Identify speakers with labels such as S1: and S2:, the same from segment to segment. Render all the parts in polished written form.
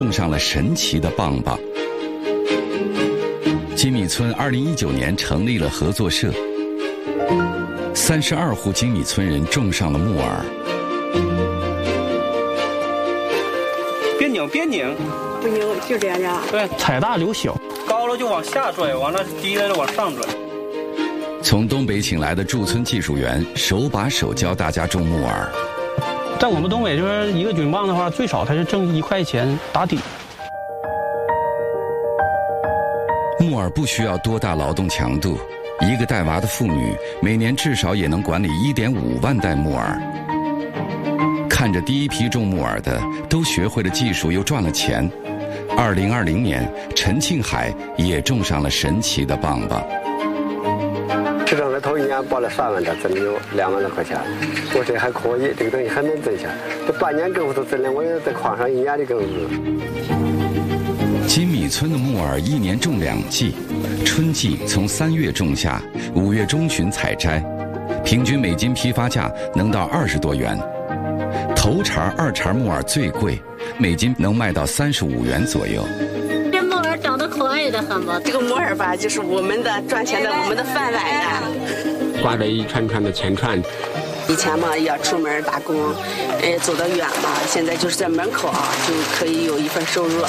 S1: 种上了神奇的棒棒。金米村2019年成立了合作社，32户金米村人种上了木耳。
S2: 别拧，别拧，
S3: 不拧，就这样。
S2: 对，
S4: 踩大留小，
S2: 高了就往下拽，往那低了就往上拽。
S1: 从东北请来的驻村技术员手把手教大家种木耳。
S4: 在我们东北，就是一个菌棒的话，最少它是挣1块钱打底。
S1: 木耳不需要多大劳动强度，一个带娃的妇女每年至少也能管理1.5万袋木耳。看着第一批种木耳的都学会了技术又赚了钱，2020年陈庆海也种上了神奇的棒棒。
S5: 市场的头一年报了3万袋，挣了有2万多块钱，我这还可以，这个东西还能挣钱。这半年耕都挣了，我也在矿上1年的耕资。
S1: 金米村的木耳1年种2季，春季从3月种下，5月中旬采摘，平均每斤批发价能到20多元。头茬2茬木耳最贵，每斤能卖到35元左右。
S6: 这木耳长得可爱的很吧？
S3: 这个木耳吧，就是我们的赚钱的，我们的饭碗呀。
S7: 挂着一串串的钱串。
S3: 以前嘛要出门打工，走得远嘛，现在就是在门口啊，就可以有一份收入啊。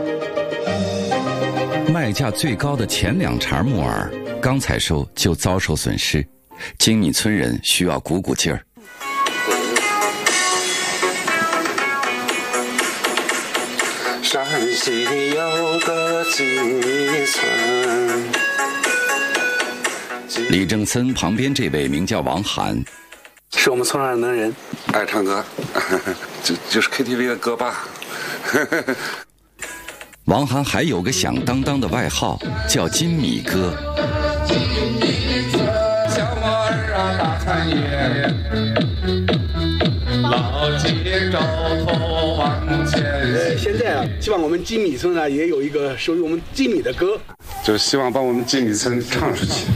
S1: 卖价最高的前2茬木耳刚采收就遭受损失，金米村人需要鼓鼓劲儿。
S8: 山西有个金米村。
S1: 李正森旁边这位名叫王涵，
S8: 是我们村上的能人，爱唱歌，就是 KTV 的歌霸。
S1: 王涵还有个响当当的外号，叫金米哥。
S8: 小木儿啊，大产业，老街招头往前。
S9: 现在啊，希望我们金米村呢也有一个属于我们金米的歌，
S8: 就是希望把我们金米村唱出去。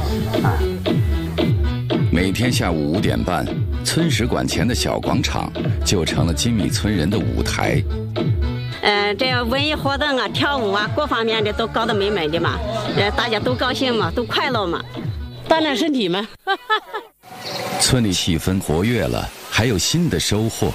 S1: 每天下午5点半，村史馆前的小广场就成了金米村人的舞台。
S6: 这样文艺活动啊、跳舞啊，各方面的都搞得美美的嘛，大家都高兴嘛，都快乐嘛，锻炼身体嘛。
S1: 村里气氛活跃了，还有新的收获。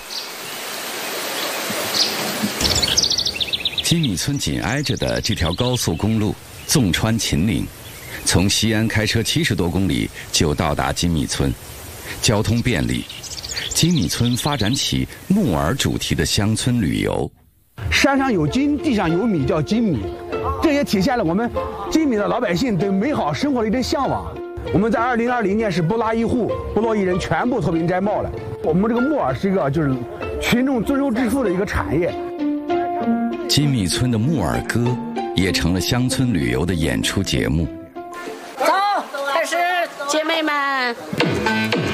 S1: 金米村紧挨着的这条高速公路纵穿秦岭，从西安开车70多公里就到达金米村，交通便利。金米村发展起木耳主题的乡村旅游。
S9: 山上有金，地上有米，叫金米，这也体现了我们金米的老百姓对美好生活的一种向往。我们在2020年是不拉一户、不落一人，全部脱贫摘帽了。我们这个木耳是一个就是群众遵守致富的一个产业。
S1: 金米村的木耳歌也成了乡村旅游的演出节目。
S6: 走，开始，姐妹们。